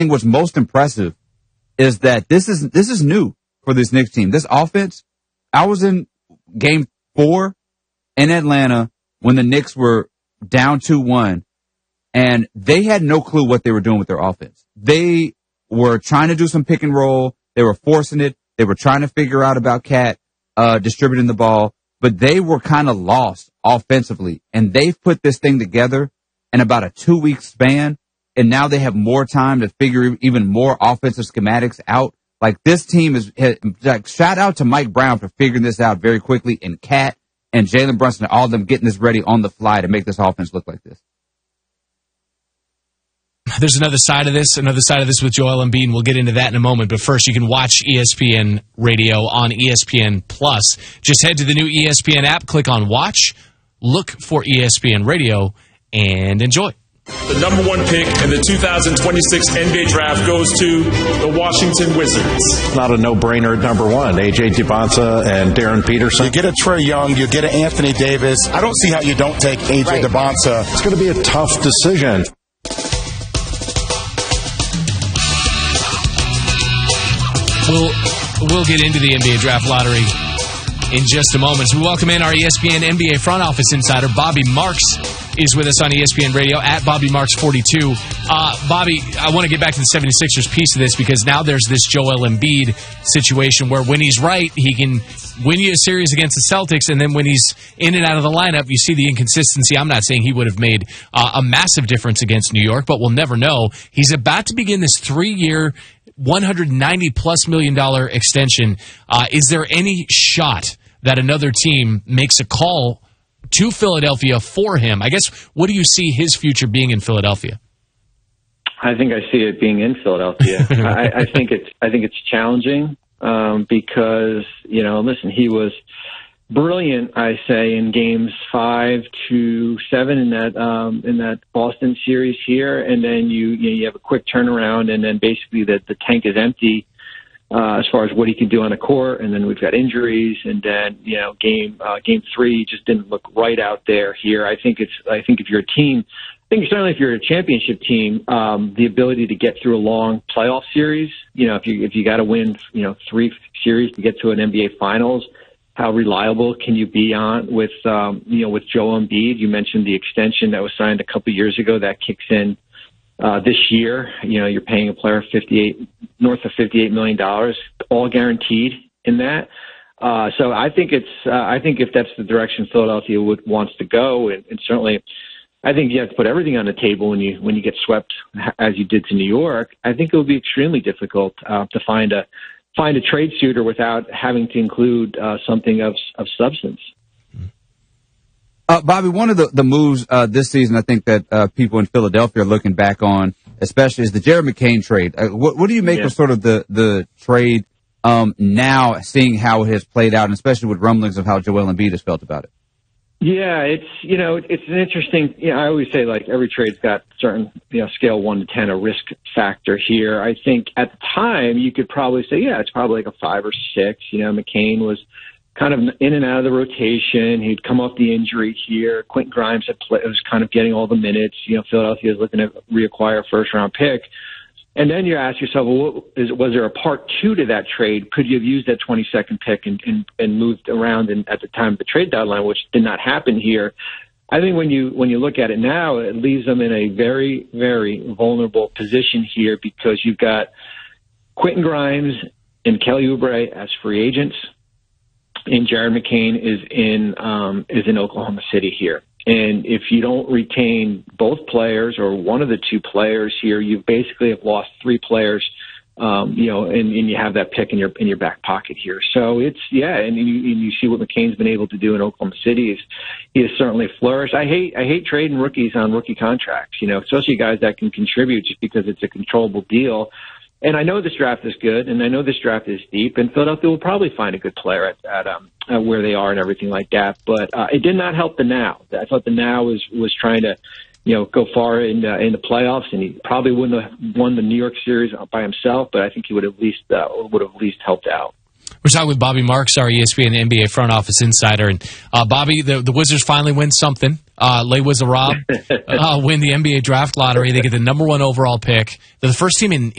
think what's most impressive is that this is new for this Knicks team. This offense, I was in game 4 in Atlanta when the Knicks were down 2-1, and they had no clue what they were doing with their offense. They were trying to do some pick and roll. They were forcing it. They were trying to figure out about Cat distributing the ball, but they were kind of lost offensively, and they've put this thing together in about a 2-week span, and now they have more time to figure even more offensive schematics out. Like, this team is, like, shout out to Mike Brown for figuring this out very quickly, and Cat and Jalen Brunson, all of them getting this ready on the fly to make this offense look like this. There's another side of this with Joel Embiid, and we'll get into that in a moment. But first, you can watch ESPN Radio on ESPN+. Just head to the new ESPN app, click on Watch, look for ESPN Radio, and enjoy. The number 1 pick in the 2026 NBA Draft goes to the Washington Wizards. Not a no-brainer at number 1. A.J. Debonta and Darren Peterson. You get a Trae Young, you get an Anthony Davis. I don't see how you don't take A.J. Debonta. It's going to be a tough decision. We'll get into the NBA Draft Lottery in just a moment. So we welcome in our ESPN NBA front office insider, Bobby Marks, is with us on ESPN Radio at Bobby Marks 42. Bobby, I want to get back to the 76ers piece of this because now there's this Joel Embiid situation where when he's right, he can win you a series against the Celtics, and then when he's in and out of the lineup, you see the inconsistency. I'm not saying he would have made a massive difference against New York, but we'll never know. He's about to begin this 3-year, $190+ million extension. Is there any shot that another team makes a call to Philadelphia for him? I guess, what do you see his future being in Philadelphia? I think I see it being in Philadelphia. I think it's challenging because, you know, listen, he was brilliant, I say, in games 5 to 7 in that Boston series here, and then you have a quick turnaround, and then basically the tank is empty as far as what he can do on the court, and then we've got injuries, and then game 3 just didn't look right out there here. I think if you're a team, certainly if you're a championship team, the ability to get through a long playoff series, if you got to win 3 series to get to an NBA Finals. How reliable can you be with Joel Embiid? You mentioned the extension that was signed a couple years ago that kicks in this year. You're paying a player north of $58 million, all guaranteed in that. So I think if that's the direction Philadelphia wants to go, and certainly I think you have to put everything on the table when you get swept as you did to New York. I think it will be extremely difficult to find a trade suitor without having to include something of substance. Bobby, one of the moves this season, I think that people in Philadelphia are looking back on, especially, is the Jared McCain trade. What do you make of sort of the trade now, seeing how it has played out, and especially with rumblings of how Joel Embiid has felt about it? Yeah, it's an interesting. I always say, like, every trade's got certain scale 1 to 10 a risk factor here. I think at the time you could probably say, it's probably like a 5 or 6. McCain was kind of in and out of the rotation. He'd come off the injury here. Quentin Grimes was kind of getting all the minutes. Philadelphia is looking to reacquire a first-round pick. And then you ask yourself, well, was there a part 2 to that trade? Could you have used that 22nd pick and moved around at the time of the trade deadline, which did not happen here? I think when you look at it now, it leaves them in a very, very vulnerable position here because you've got Quentin Grimes and Kelly Oubre as free agents, and Jared McCain is in Oklahoma City here. And if you don't retain both players or one of the 2 players here, you basically have lost 3 players, and you have that pick in your back pocket here. So and you see what McCain's been able to do in Oklahoma City. He has certainly flourished. I hate trading rookies on rookie contracts, especially guys that can contribute just because it's a controllable deal. And I know this draft is good, and I know this draft is deep, and Philadelphia will probably find a good player at where they are and everything like that. But it did not help the Now. I thought the Now was trying to, go far in the playoffs, and he probably wouldn't have won the New York series by himself. But I think he would have at least helped out. We're talking with Bobby Marks, our ESPN NBA front office insider. And Bobby, the Wizards finally win something Les Wizard Rob, win the NBA draft lottery. They get the number 1 overall pick. They're the first team in